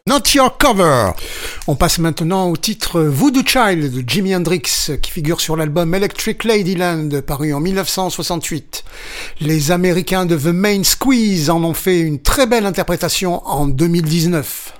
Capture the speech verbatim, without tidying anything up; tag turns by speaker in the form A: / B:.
A: Not Your Cover. On passe maintenant au titre Voodoo Child de Jimi Hendrix qui figure sur l'album Electric Ladyland paru en dix-neuf cent soixante-huit. Les Américains de The Main Squeeze en ont fait une très belle interprétation en deux mille dix-neuf.